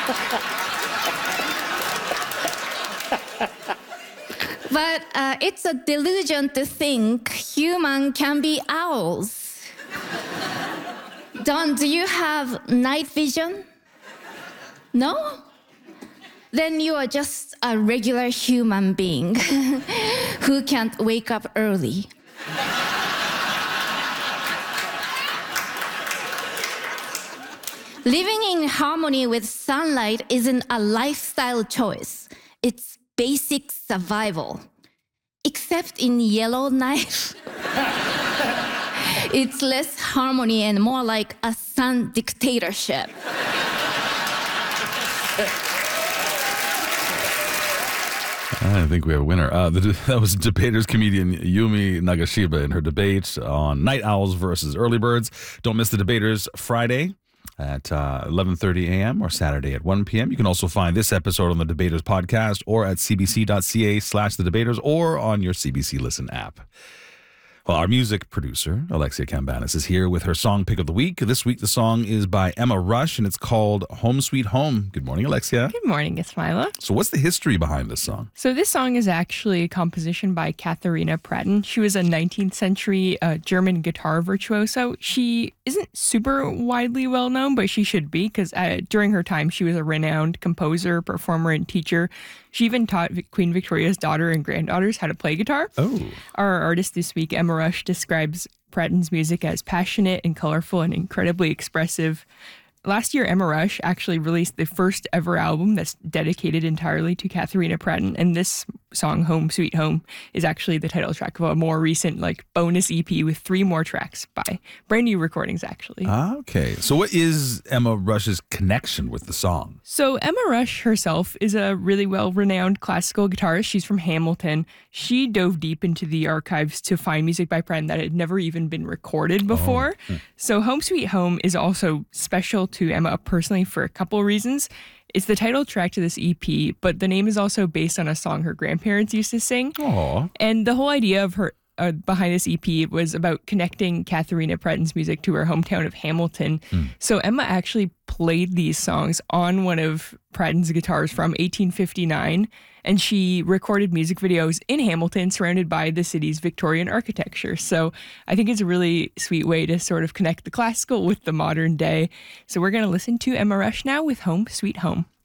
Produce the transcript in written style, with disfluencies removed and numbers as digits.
But it's a delusion to think human can be owls. Don, do you have night vision? No? Then you are just a regular human being who can't wake up early. Living in harmony with sunlight isn't a lifestyle choice. It's basic survival. Except in Yellowknife. It's less harmony and more like a sun dictatorship. I think we have a winner. That was debaters comedian Yumi Nagashiba in her debate on night owls versus early birds. Don't miss the debaters Friday at 11:30 a.m. or Saturday at 1 p.m. You can also find this episode on the Debaters podcast or at cbc.ca/thedebaters or on your CBC Listen app. Well, our music producer, Alexia Cambanis, is here with her song pick of the week. This week, the song is by Emma Rush, and it's called Home Sweet Home. Good morning, Alexia. Good morning, Ismaila. So what's the history behind this song? So this song is actually a composition by Katharina Pratten. She was a 19th century German guitar virtuoso. She isn't super widely well known, but she should be, because during her time, she was a renowned composer, performer, and teacher. She even taught Queen Victoria's daughter and granddaughters how to play guitar. Oh. Our artist this week, Emma Rush, describes Pratten's music as passionate and colorful and incredibly expressive. Last year, Emma Rush actually released the first ever album that's dedicated entirely to Katharina Pratten, and this song, Home Sweet Home, is actually the title track of a more recent bonus EP with 3 more tracks by brand new recordings, actually. Okay. So what is Emma Rush's connection with the song? So Emma Rush herself is a really well-renowned classical guitarist. She's from Hamilton. She dove deep into the archives to find music by Pratten that had never even been recorded before. So Home Sweet Home is also special to Emma personally for a couple reasons. It's the title track to this EP, but the name is also based on a song her grandparents used to sing. Aww. And the whole idea of her behind this EP was about connecting Katharina Pratten's music to her hometown of Hamilton. So Emma actually played these songs on one of Pratten's guitars from 1859, and she recorded music videos in Hamilton surrounded by the city's Victorian architecture. So I think it's a really sweet way to sort of connect the classical with the modern day. So we're going to listen to Emma Rush now with Home Sweet Home.